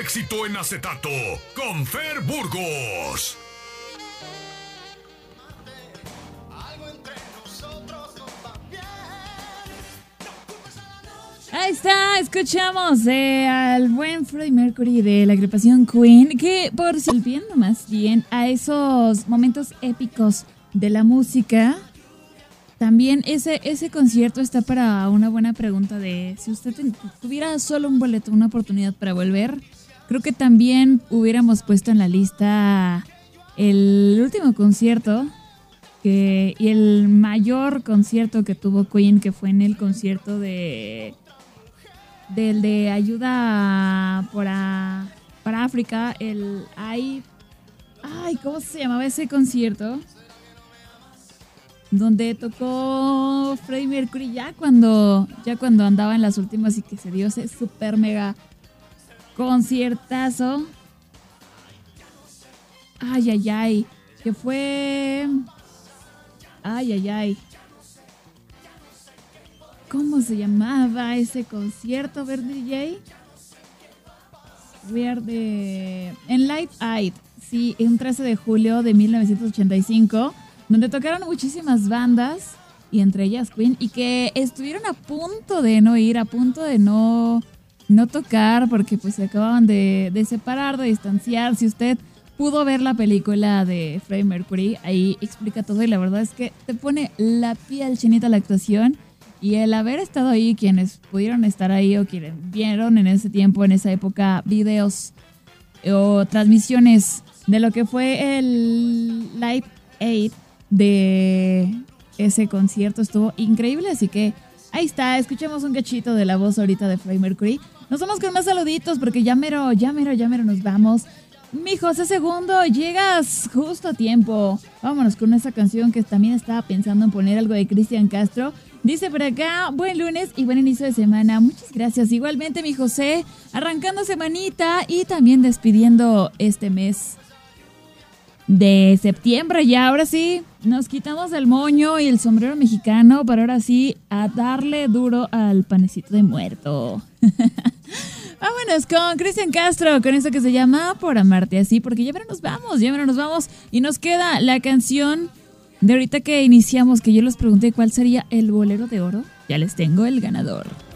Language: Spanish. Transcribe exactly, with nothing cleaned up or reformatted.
éxito en acetato con Fer Burgos. Ahí está, escuchamos eh, al buen Freddie Mercury de la agrupación Queen, que por si volviendo más bien a esos momentos épicos de la música, también ese, ese concierto está para una buena pregunta de si usted tuviera solo un boleto, una oportunidad para volver, creo que también hubiéramos puesto en la lista el último concierto que, y el mayor concierto que tuvo Queen, que fue en el concierto de... del de ayuda para, para África, el ay, ay, ¿cómo se llamaba ese concierto? Donde tocó Freddie Mercury ya cuando, ya cuando andaba en las últimas y que se dio ese super mega conciertazo. Ay, ay, ay, que fue, ay, ay, ay. ¿Cómo se llamaba ese concierto, ver D J? Verde. En Light Aid, sí, un trece de julio de mil novecientos ochenta y cinco, donde tocaron muchísimas bandas, y entre ellas Queen, y que estuvieron a punto de no ir, a punto de no, no tocar, porque pues se acababan de, de separar, de distanciar. Si usted pudo ver la película de Freddie Mercury, ahí explica todo, y la verdad es que te pone la piel chinita la actuación. Y el haber estado ahí, quienes pudieron estar ahí o quienes vieron en ese tiempo, en esa época, videos o transmisiones de lo que fue el Live Aid de ese concierto, estuvo increíble. Así que ahí está, escuchemos un cachito de la voz ahorita de Freddie Mercury. Nos vamos con más saluditos porque ya mero, ya mero, ya mero nos vamos. Mi José Segundo, llegas justo a tiempo. Vámonos con esa canción que también estaba pensando en poner, algo de Cristian Castro. Dice por acá, buen lunes y buen inicio de semana. Muchas gracias. Igualmente, mi José, arrancando semanita y también despidiendo este mes de septiembre. Ya, ahora sí, nos quitamos el moño y el sombrero mexicano para ahora sí a darle duro al panecito de muerto. Vámonos con Cristian Castro, con eso que se llama Por Amarte Así, porque ya nos vamos, ya nos vamos. Y nos queda la canción de ahorita que iniciamos, que yo les pregunté cuál sería el bolero de oro. Ya les tengo el ganador.